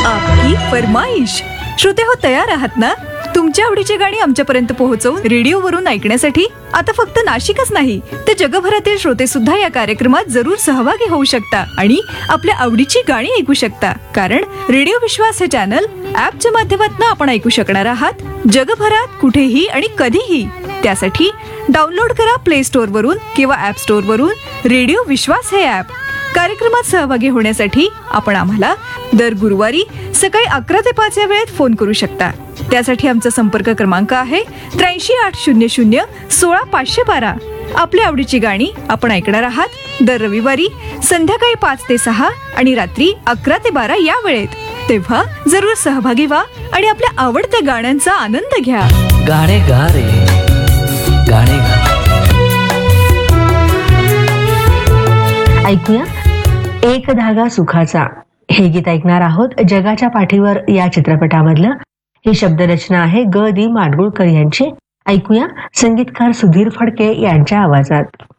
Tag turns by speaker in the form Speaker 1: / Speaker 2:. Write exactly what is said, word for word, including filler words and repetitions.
Speaker 1: आपकी फरमाईश. श्रोते हो, तयार आहात ना तुमच्या आवडीची गाणी आमच्यापर्यंत पोहोचवून रेडिओवरून ऐकण्यासाठी? आता फक्त नाशिकच नाही तर जगभरातील श्रोते सुद्धा या कार्यक्रमात जरूर सहभागी होऊ शकता आणि आपल्या आवडीची गाणी ऐकू शकता. कारण रेडिओ विश्वास हे चॅनल ऍपच्या माध्यमातून आपण ऐकू शकणार आहात जगभरात कुठेही आणि कधीही. त्यासाठी डाउनलोड करा प्ले स्टोअर वरून किंवा ऍप स्टोअर वरून रेडिओ विश्वास हे ऍप. कार्यक्रमात सहभागी होण्यासाठी आपण आम्हाला दर गुरुवारी सकाळी अकरा ते पाच या वेळेत फोन करू शकता. त्यासाठी आमचा संपर्क क्रमांक आहे त्र्याऐंशी आठ शून्य शून्य सोळा पाचशे बारा. आपल्या आवडीची गाणी आपण ऐकणार आहात दर रविवारी संध्याकाळी पाच ते सहा आणि रात्री अकरा ते बारा या वेळेत. तेव्हा जरूर सहभागी व्हा आणि आपल्या आवडत्या गाण्यांचा आनंद घ्या.
Speaker 2: गाणे गा रे गाणे गा.
Speaker 3: ऐकूया एक धागा सुखाचा हे गीत ऐकणार आहोत. जगाच्या पाठीवर या चित्रपटामधलं. ही शब्दरचना आहे ग दी माडगुळकर यांची. ऐकूया संगीतकार सुधीर फडके यांच्या आवाजात.